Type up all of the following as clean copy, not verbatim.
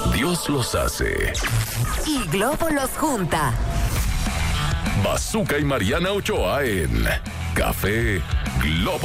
Dios los hace y Globo los junta. Bazooka y Mariana Ochoa en Café Globo.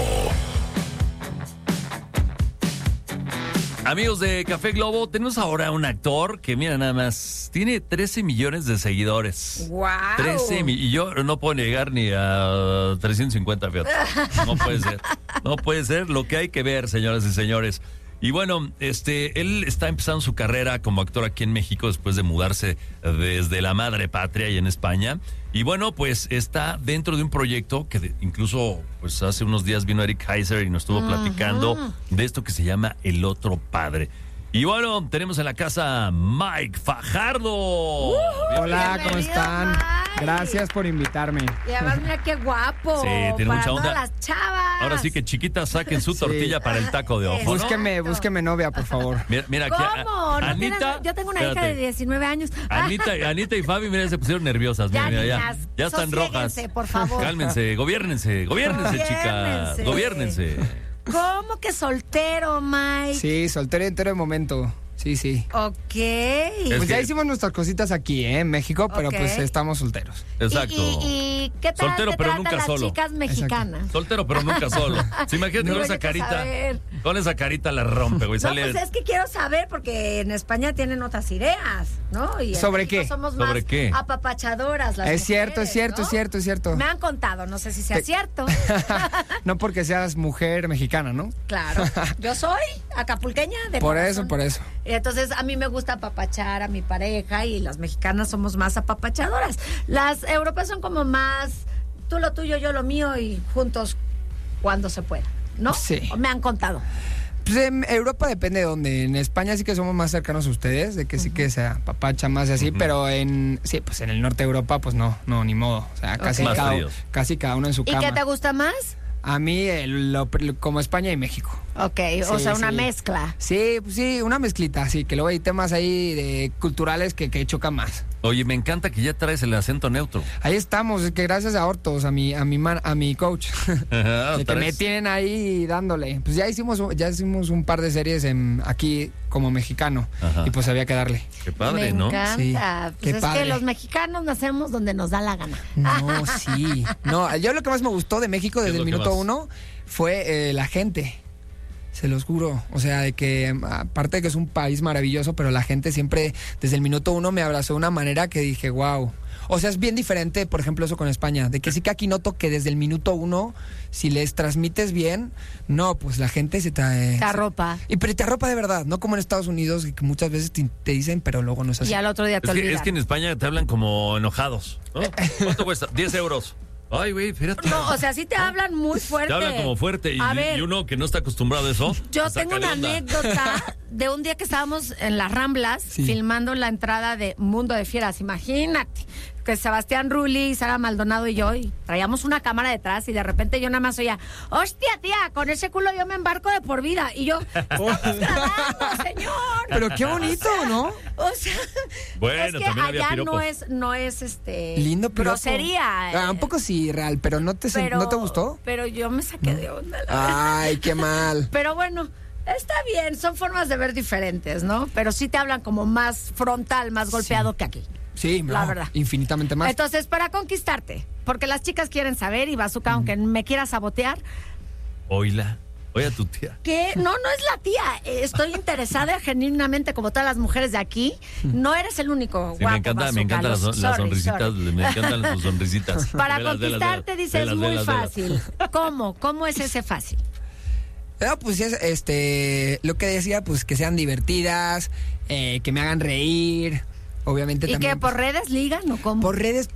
Amigos de Café Globo, tenemos ahora un actor que, mira nada más, tiene 13 millones de seguidores. ¡Wow! 13 y yo no puedo llegar ni a 350, fíjate. No puede ser. No puede ser lo que hay que ver, señoras y señores. Y bueno, él está empezando su carrera como actor aquí en México después de mudarse desde la madre patria y en España. Y bueno, pues está dentro de un proyecto que incluso pues hace unos días vino Eric Heiser y nos estuvo platicando de esto que se llama El Otro Padre. Y bueno, tenemos en la casa Mike Fajardo. Hola, ¿cómo están? Mike. Gracias por invitarme. Y además, mira qué guapo. Sí, tiene para mucha onda. todas las chavas. Ahora sí que chiquitas saquen su tortilla para el taco de ojo, ¿no? Búsqueme novia, por favor. Mira aquí. ¿Cómo? ¿No Anita, tienes? Yo tengo una hija de 19 años. Anita y Fabi, mira, se pusieron nerviosas. Mira, niñas, ya están rojas. por favor. Cálmense, gobiérnense, chicas. Gobiérnense. ¿Cómo que soltero, Mike? Sí, soltero entero de momento. Sí. Ok. Pues ya hicimos nuestras cositas aquí, en México, pero pues Ok. estamos solteros. Exacto. ¿Y qué tal Soltero, te pero tratan nunca las solo. chicas mexicanas? Soltero, pero nunca solo. ¿Se imagínate con esa quiero carita? saber. Con esa carita la rompe, güey. No, Sale. pues es que quiero saber porque en España tienen otras ideas, ¿no? Y en ¿Sobre México qué? Somos ¿Sobre más qué? apapachadoras las Es cierto, mujeres, es cierto. Me han contado, no sé si sea cierto. No porque seas mujer mexicana, ¿no? Claro, yo soy acapulqueña de Por corazón. eso. Y entonces a mí me gusta apapachar a mi pareja y las mexicanas somos más apapachadoras. Las europeas son como más tú lo tuyo, yo lo mío y juntos cuando se pueda, ¿no? Sí. Me han contado. Pues en Europa depende de dónde. En España sí que somos más cercanos a ustedes, de que sí que se apapacha más y así, pero pues en el norte de Europa, pues no, ni modo. O sea, casi, Más fríos. casi cada uno en su ¿Y cama. qué te gusta más? A mí, como España y México. Ok, o Sí, sea, una sí. mezcla. Sí, pues sí, una mezclita, sí, que luego hay temas ahí culturales que chocan más. Oye, me encanta que ya traes el acento neutro. Ahí estamos, es que gracias a Hortos, a mi coach, de que me tienen ahí dándole. Pues ya hicimos un par de series aquí como mexicano. Ajá. Y pues había que darle. Qué padre, Me ¿no? encanta. Sí, Pues qué es padre. que los mexicanos nacemos donde nos da la gana. No, sí. No, yo lo que más me gustó de México ¿Qué es desde lo el que minuto más? 1 fue la gente. Se los juro. O sea, de que aparte de que es un país maravilloso, pero la gente siempre desde el minuto 1 me abrazó de una manera que dije, wow. O sea, es bien diferente, por ejemplo, eso con España. De que sí que aquí noto que desde el minuto 1, si les transmites bien, no, pues la gente se te... Te arropa. Pero te arropa de verdad, no como en Estados Unidos, que muchas veces te dicen, pero luego no es así. Y al otro día te olvidas. Es que en España te hablan como enojados, ¿no? ¿Cuánto cuesta? 10 euros. Ay, güey, fíjate. No, o sea, sí te hablan muy fuerte. Te hablan como fuerte A ver, y uno que no está acostumbrado a eso. yo saca tengo una de onda. anécdota de un día que estábamos en las Ramblas filmando la entrada de Mundo de Fieras. Imagínate que Sebastián Rulli, Sara Maldonado y yo y traíamos una cámara detrás y de repente yo nada más oía, hostia, tía, con ese culo yo me embarco de por vida. Y yo, estamos grabando, señor. Pero qué bonito, ¿no? O sea, Bueno, es que también había allá piropos. no es Lindo piropo. grosería. Un poco sí, real, pero ¿no te gustó? Pero yo me saqué de onda, la verdad. Ay, qué mal. Pero bueno, está bien, son formas de ver diferentes, ¿no? Pero sí te hablan como más frontal, más golpeado que aquí. Sí, La no, verdad. infinitamente más. Entonces, para conquistarte, porque las chicas quieren saber, y Bazooka, aunque me quiera sabotear, Oíla. Oye a tu tía. que no es la tía. Estoy interesada genuinamente, como todas las mujeres de aquí. No eres el único Sí, guapo, me encantan Bazooka. las sonrisitas, Sorry. me encantan tus sonrisitas. Para Velas, conquistarte, velas, dices, velas, muy velas, velas. fácil. ¿Cómo? ¿Cómo es ese fácil? Pues es, lo que decía, pues que sean divertidas, que me hagan reír, obviamente ¿Y también. que por redes ligan o cómo? Por redes,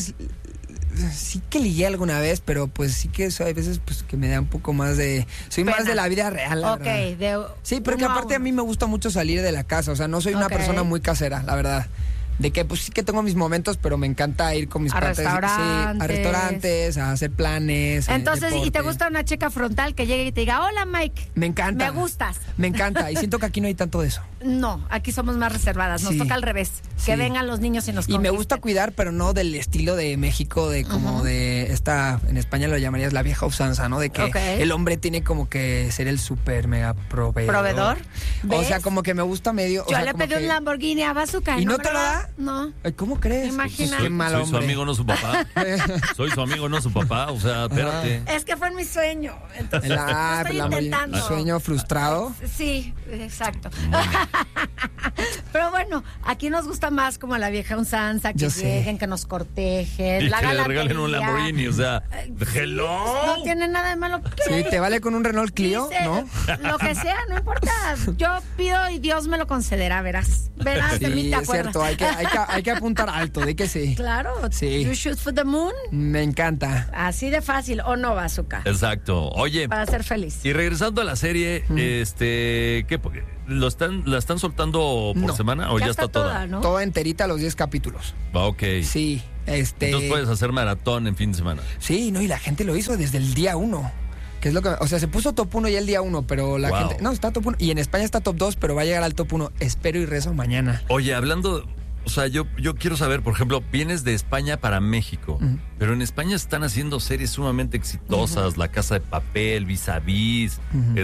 sí que ligué alguna vez, pero pues sí que eso hay veces pues que me da un poco más de... Soy Pena. más de la vida real, la Ok, verdad. Sí, porque uno aparte a mí me gusta mucho salir de la casa, o sea, no soy una Ok. persona muy casera, la verdad. de que pues sí que tengo mis momentos, pero me encanta ir con mis cuates, sí, a restaurantes, a hacer planes. Entonces, deporte. ¿y te gusta una chica frontal que llegue y te diga, hola Mike? Me encanta. Me gustas. Me encanta. Y siento que aquí no hay tanto de eso. No, aquí somos más reservadas. Nos Sí. toca al revés. Que Sí. vengan los niños y nos Y me conquisten. gusta cuidar, pero no del estilo de México, de como de esta, en España lo llamarías la vieja usanza, ¿no? De que Ok. el hombre tiene como que ser el súper mega proveedor. ¿Proveedor? O ¿Ves? sea, como que me gusta medio. Yo o sea, le como pedí un que- Lamborghini a Bazooka. ¿Y no me te lo da? No. Ay, ¿cómo crees? Imagina. Soy, Qué mal soy su hombre. amigo, no su papá. Soy su amigo, no su papá. O sea, espérate. Es que fue mi sueño. Entonces, El, estoy intentando. sueño frustrado. Sí, exacto. Pero bueno, aquí nos gusta más como la vieja usanza, que Yo sé. lleguen, que nos cortejen, Y la que le galantería. regalen un Lamborghini, o sea, hello. No tiene nada de malo. ¿Qué? Sí, ¿te vale con un Renault Clio? Dice, ¿No? Lo que sea, no importa. Yo pido y Dios me lo concederá, verás. Verás, de mí Sí, te es acuerdas. cierto, hay que apuntar alto, de que sí. Claro. Sí. You shoot for the moon. Me encanta. Así de fácil, ¿o no, Bazooka? Exacto. Oye, Para ser feliz. y regresando a la serie, ¿qué? ¿La están soltando por No. semana o ya está toda? ¿no? Toda enterita los 10 capítulos. Ah, ok. Sí, Entonces puedes hacer maratón en fin de semana. Sí, no, y la gente lo hizo desde el día 1. Que es lo que, o sea, se puso top 1 ya el día 1, pero la Wow. gente, no, está top 1 y en España está top 2, pero va a llegar al top 1. Espero y rezo mañana. Oye, hablando, o sea, yo quiero saber, por ejemplo, vienes de España para México, pero en España están haciendo series sumamente exitosas, La Casa de Papel, Vis a Vis,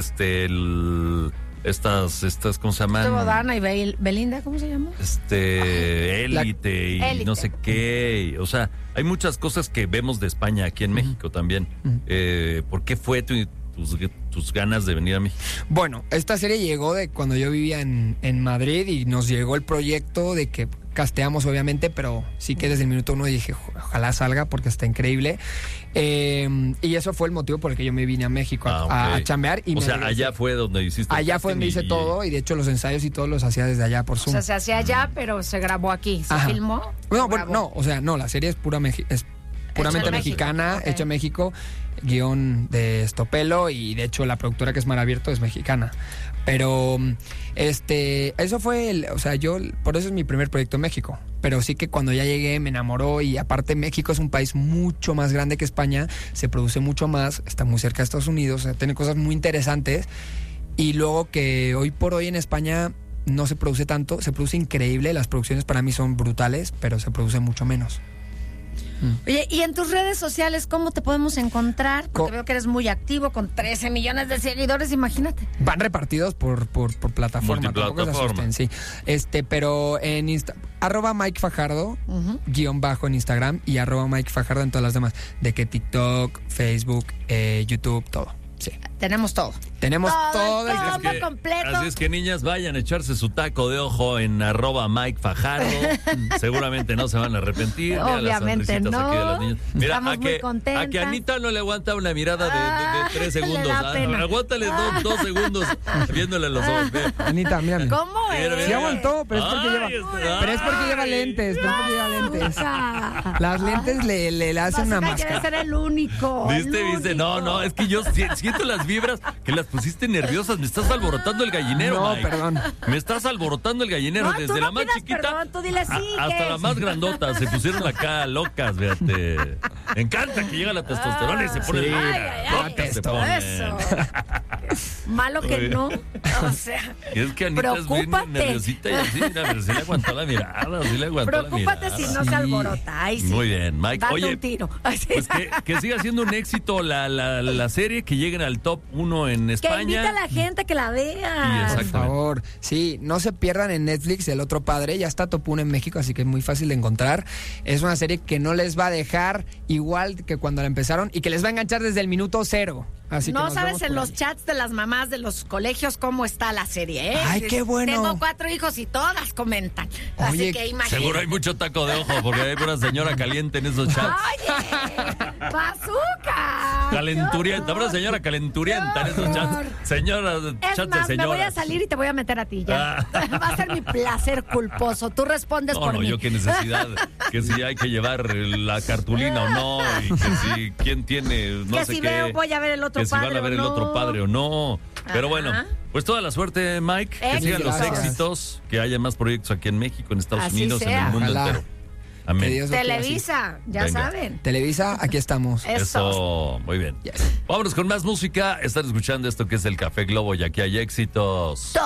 estas, ¿cómo se llaman? Estuvo Dana y Belinda, ¿cómo se llama? Élite y Élite. no sé qué. O sea, hay muchas cosas que vemos de España aquí en México también. ¿Por qué fue tus ganas de venir a México? Bueno, esta serie llegó de cuando yo vivía en Madrid y nos llegó el proyecto de que casteamos obviamente, pero sí que desde el minuto 1 dije, ojalá salga porque está increíble. Y eso fue el motivo por el que yo me vine a México a chambear. Y o me sea, regresé. allá fue donde hiciste el Allá fue donde hice casting todo y de hecho los ensayos y todo los hacía desde allá por O Zoom. sea, se hacía allá, pero se grabó aquí. ¿Se Ajá. filmó? No, ¿O bueno, grabó? no, o sea, no, la serie es puramente en México, mexicana, ok. hecha en México, guión de Estopelo y de hecho la productora que es Mar Abierto es mexicana. Pero eso fue o sea, por eso es mi primer proyecto en México. Pero sí que cuando ya llegué me enamoró y aparte México es un país mucho más grande que España, se produce mucho más, está muy cerca de Estados Unidos, o sea, tiene cosas muy interesantes y luego que hoy por hoy en España no se produce tanto, se produce increíble, las producciones para mí son brutales, pero se produce mucho menos. Oye, y en tus redes sociales, ¿cómo te podemos encontrar? Porque Co- veo que eres muy activo con 13 millones de seguidores, imagínate. Van repartidos por plataforma, tampoco se Multiplataforma. asusten, sí. Pero en arroba Mike Fajardo, guión bajo en Instagram y arroba Mike Fajardo en todas las demás. De que TikTok, Facebook, YouTube, todo. Sí. Tenemos todo. Tenemos todo el todo. campo. completo. Así es que niñas, vayan a echarse su taco de ojo en arroba Mike Fajardo. Seguramente no se van a arrepentir. Vean las Obviamente sonrisitas no. aquí de las niñas. Mira, Estamos muy contentas. a que Anita no le aguanta una mirada de 3 le segundos. da pena. Aguántale 2 segundos viéndole los ojos. Ve. Anita, mírame. ¿Cómo Mira, es? Sí aguantó, pero es porque Ay, pero es porque lleva ay. lentes, pero es porque lleva lentes. Bazooka. Las lentes le hacen una Bazooka quiere máscara. ser el único. ¿Viste? el ¿Viste? No, único. no, es que yo siento las vibras que las pusiste nerviosas. Me estás alborotando el gallinero, No, Mike. perdón. Me estás alborotando el gallinero. No, tú Desde no la más pidas chiquita perdón, tú dile sí, hasta ¿qué la es? más grandota. Se pusieron acá locas, fíjate. Me encanta que llega la testosterona y se pone Sí. locas se ponen. Eso. Malo que no. O sea, Y es que Anita es bien preocúpate. nerviosita y así, mira, pero sí le aguantó la mirada, sí le aguantó Preocúpate la si mirada. no se alborota. Ay, sí. Muy bien, Mike. Date Oye, un tiro. Ay, sí. pues que siga siendo un éxito la serie, que lleguen al top 1 en Que España. invita a la gente a que la Y vea. exacto. Por favor, sí, no se pierdan en Netflix El Otro Padre, ya está top 1 en México, así que es muy fácil de encontrar. Es una serie que no les va a dejar igual que cuando la empezaron y que les va a enganchar desde el minuto 0. Así que No nos sabes vemos en por los ahí. chats de las mamás de los colegios cómo está la serie, ¿eh? Ay, qué bueno. Tengo 4 hijos y todas comentan. Oye, Así que imagínate. Seguro hay mucho taco de ojo, porque hay pura señora caliente en esos chats. ¡Oye! ¡Bazooka! Calenturienta, una señora calenturienta en esos chats. Señora, Es chats de más, me voy a señoras. salir y te voy a meter a ti ya. Va a ser mi placer culposo. Tú respondes No, por no, mí. yo qué necesidad. Que si hay que llevar la cartulina o no. Y que si quién tiene no que sé si qué. veo, voy a ver El Otro otro que si padre van a ver o el no. otro padre o no. Pero Ajá. bueno, pues toda la suerte, Mike. Que sigan los Gracias. éxitos, que haya más proyectos aquí en México, en Estados Así Unidos, en sea. el mundo Ojalá. entero. Que Amén. Dios lo quiera así. Televisa, ya Venga. saben. Televisa, aquí estamos. Eso, muy bien. Yes. Vámonos con más música. Están escuchando esto que es el Café Globo y aquí hay éxitos.